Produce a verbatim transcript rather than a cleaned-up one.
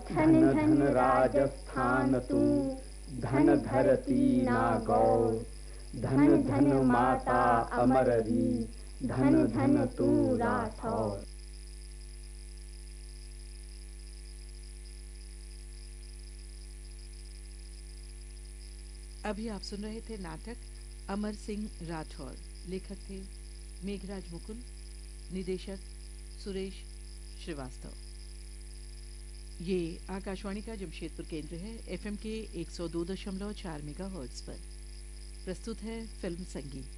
धन धन राजस्थान तू, धन धरती नागौर, धन धन माता अमररी, धन धन तू राठौर। अभी आप सुन रहे थे नाटक अमर सिंह राठौर। लेखक थे मेघराज मुकुल, निदेशक सुरेश श्रीवास्तव। ये आकाशवाणी का जमशेदपुर केंद्र है। एफएम के एक सौ दो दशमलव चार मेगाहर्ट्ज पर प्रस्तुत है फिल्म संगीत।